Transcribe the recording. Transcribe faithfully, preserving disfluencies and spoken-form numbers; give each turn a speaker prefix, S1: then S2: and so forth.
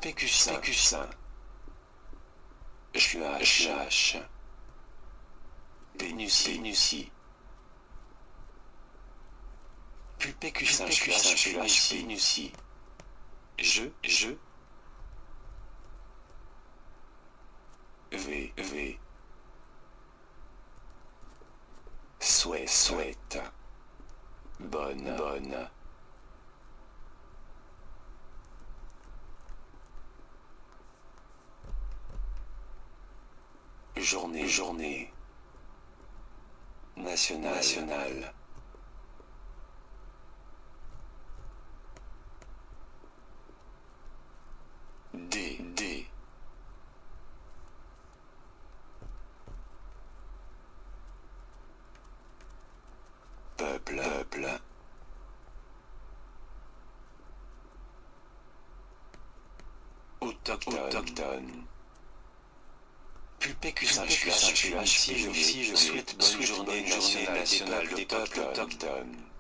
S1: Pulpécussin. Pulpécussin. Chuache. Pénussie. Pénussie. Pulpécussin. Chuache. Chuache. Pénussie. Je. Je. V. V. Souhait. Souhaite. Bonne. Bonne. Journée. Journée. Nationale. Nationale. D. D. Peuple. Peuple. Autochtone. Autochtone. Pulpécussin. Chuache. Chuache. Si je souhaite bonne journée nationale des peuples autochtones.